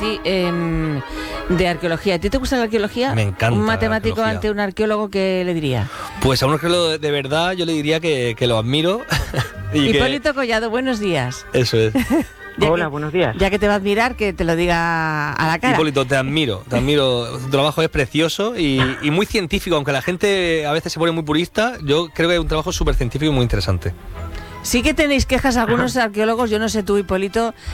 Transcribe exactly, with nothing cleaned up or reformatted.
Sí, eh, de arqueología. ¿A ti te gusta la arqueología? Me encanta Un la matemático arqueología. ante un arqueólogo, ¿qué le diría? Pues a un arqueólogo de verdad yo le diría que, que lo admiro. y Hipólito que... Collado, buenos días. Eso es. Ya Hola, que, buenos días. Ya que te va a admirar, que te lo diga a la cara. Hipólito, te admiro, te admiro. Tu trabajo es precioso y, y muy científico, aunque la gente a veces se pone muy purista. Yo creo que es un trabajo súper científico y muy interesante. Sí que tenéis quejas algunos arqueólogos, yo no sé tú, Hipólito,